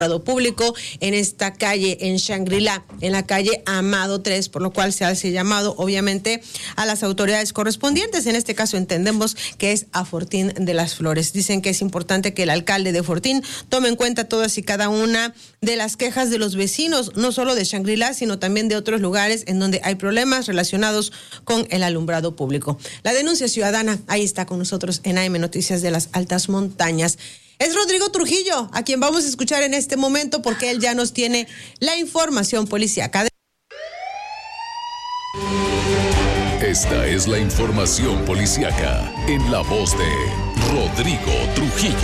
público en esta calle en Shangri-La, en la calle Amado 3, por lo cual se hace llamado obviamente a las autoridades correspondientes. En este caso entendemos que es a Fortín de las Flores. Dicen que es importante que el alcalde de Fortín tome en cuenta todas y cada una de las quejas de los vecinos, no solo de Shangri-La, sino también de otros lugares en donde hay problemas relacionados con el alumbrado público. La denuncia ciudadana, ahí está con nosotros en AM Noticias de las Altas Montañas. Es Rodrigo Trujillo, a quien vamos a escuchar en este momento porque él ya nos tiene la información policíaca. Esta es la información policíaca en la voz de Rodrigo Trujillo.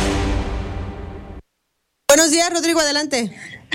Buenos días, Rodrigo, adelante.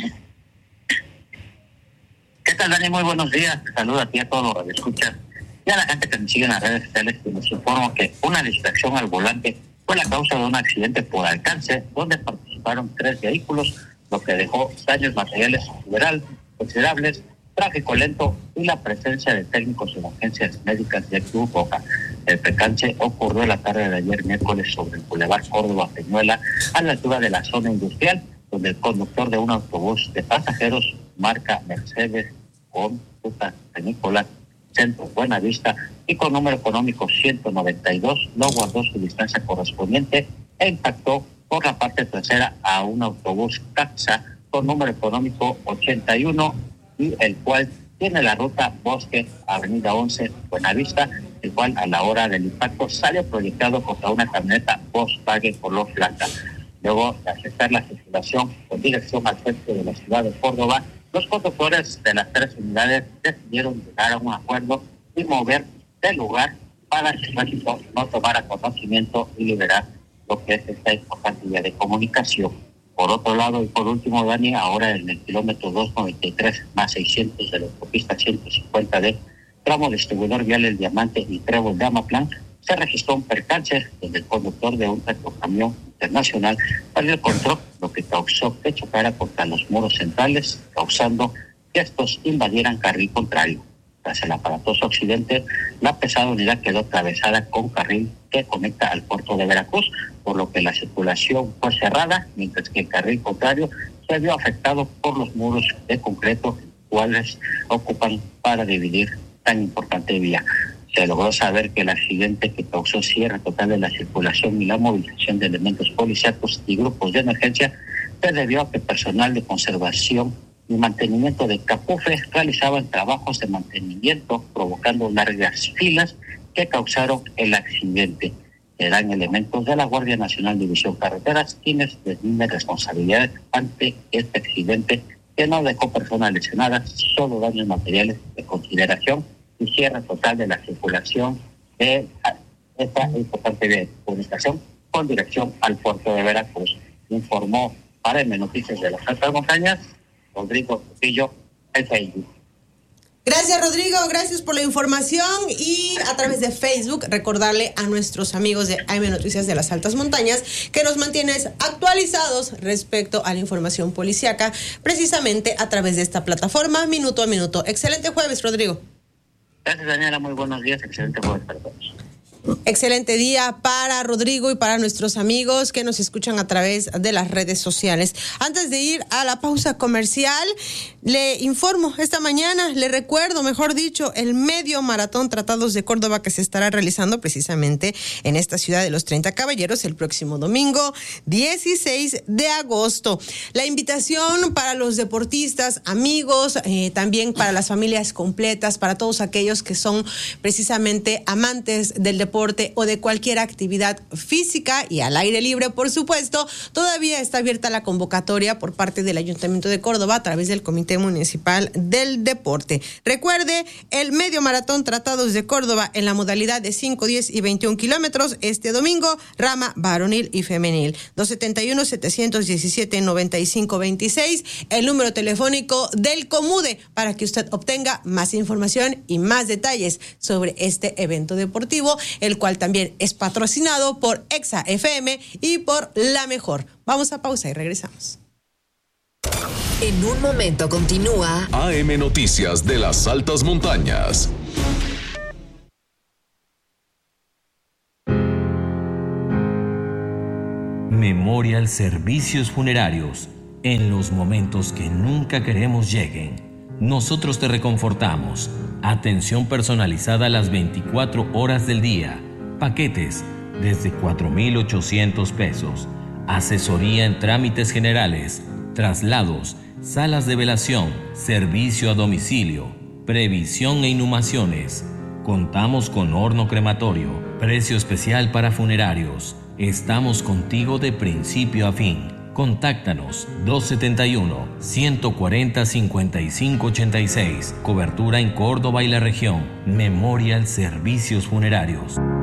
¿Qué tal, Dani? Muy buenos días. Te saludo a ti, a todos los que escuchan y a la gente que me sigue en las redes sociales, que nos informa que una distracción al volante fue la causa de un accidente por alcance donde participaron 3 vehículos, lo que dejó daños materiales considerables, tráfico lento y la presencia de técnicos de agencias médicas de Cruz Roja. El percance ocurrió la tarde de ayer miércoles sobre el Boulevard Córdoba-Peñuela, a la altura de la zona industrial, donde el conductor de un autobús de pasajeros marca Mercedes con ruta Nicolás Centro Buenavista y con número económico 192 no guardó su distancia correspondiente e impactó por la parte trasera a un autobús Caxa con número económico 81 y el cual tiene la ruta Bosque Avenida 11 Buenavista, el cual a la hora del impacto sale proyectado contra una camioneta Volkswagen color blanca. Luego de aceptar la circulación con dirección al centro de la ciudad de Córdoba, los conductores de las 3 unidades decidieron llegar a un acuerdo y mover del lugar para que el tráfico no tomara conocimiento y liberar lo que es esta importante vía de comunicación. Por otro lado, y por último, Dani, ahora en el kilómetro 293 más 600 de la autopista 150 de tramo distribuidor vial El Diamante y Trébol de Amatlán, se registró un percance donde el conductor de un tractocamión internacional perdió el control, lo que causó que chocara contra los muros centrales, causando que estos invadieran carril contrario. Tras el aparatoso accidente, la pesada unidad quedó atravesada con carril que conecta al puerto de Veracruz, por lo que la circulación fue cerrada, mientras que el carril contrario se vio afectado por los muros de concreto, cuales ocupan para dividir tan importante vía. Se logró saber que el accidente, que causó cierre total de la circulación y la movilización de elementos policíacos y grupos de emergencia, se debió a que personal de conservación y mantenimiento de Capufe realizaban trabajos de mantenimiento, provocando largas filas que causaron el accidente. Serán elementos de la Guardia Nacional División Carreteras quienes designen responsabilidades ante este accidente, que no dejó personas lesionadas, solo daños materiales de consideración y cierre total de la circulación de esta importante vía de comunicación con dirección al puerto de Veracruz. Informó para M Noticias de las Altas Montañas, Rodrigo Trujillo, el Facebook. Gracias, Rodrigo, gracias por la información. Y a través de Facebook, recordarle a nuestros amigos de AM Noticias de las Altas Montañas que nos mantienes actualizados respecto a la información policíaca, precisamente a través de esta plataforma, minuto a minuto. Excelente jueves, Rodrigo. Gracias, Daniela, muy buenos días, excelente jueves para todos. Excelente día para Rodrigo y para nuestros amigos que nos escuchan a través de las redes sociales. Antes de ir a la pausa comercial, le informo esta mañana, le recuerdo, mejor dicho, el medio maratón Tratados de Córdoba que se estará realizando precisamente en esta ciudad de los 30 Caballeros el próximo domingo 16 de agosto. La invitación para los deportistas, amigos, también para las familias completas, para todos aquellos que son precisamente amantes del deporte o de cualquier actividad física y al aire libre, por supuesto. Todavía está abierta la convocatoria por parte del Ayuntamiento de Córdoba a través del Comité Municipal del Deporte. Recuerde, el medio maratón Tratados de Córdoba en la modalidad de 5, 10 y 21 kilómetros este domingo, rama varonil y femenil. 271-717-9526, el número telefónico del Comude para que usted obtenga más información y más detalles sobre este evento deportivo, el cual también es patrocinado por Exa FM y por La Mejor. Vamos a pausa y regresamos. En un momento continúa AM Noticias de las Altas Montañas. Memorial Servicios Funerarios. en los momentos que nunca queremos lleguen. Nosotros te reconfortamos. Atención personalizada las 24 horas del día. Paquetes desde 4,800 pesos. Asesoría en trámites generales, traslados, salas de velación, servicio a domicilio, previsión e inhumaciones. Contamos con horno crematorio, precio especial para funerarios. Estamos contigo de principio a fin. Contáctanos 271-140-5586. Cobertura en Córdoba y la región. Memorial Servicios Funerarios.